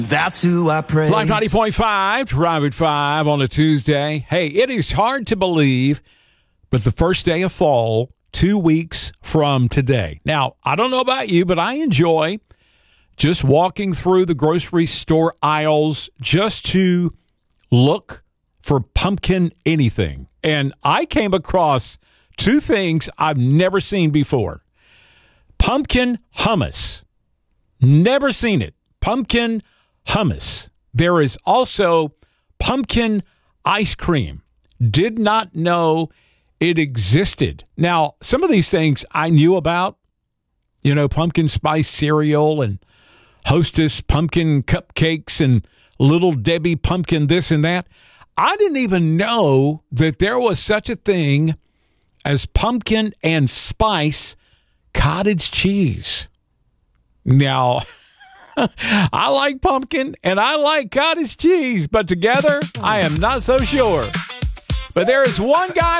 That's who I praise. Live 90.5, Drive at 5 on a Tuesday. Hey, it is hard to believe, but the first day of fall, 2 weeks from today. Now, I don't know about you, but I enjoy just walking through the grocery store aisles just to look for pumpkin anything. And I came across two things I've never seen before. Pumpkin hummus. Never seen it. Pumpkin hummus. There is also pumpkin ice cream. Did not know it existed. Now, some of these things I knew about, you know, pumpkin spice cereal and Hostess pumpkin cupcakes and Little Debbie pumpkin this and that. I didn't even know that there was such a thing as pumpkin and spice cottage cheese. Now, I like pumpkin and I like cottage cheese, but together I am not so sure. But there is one guy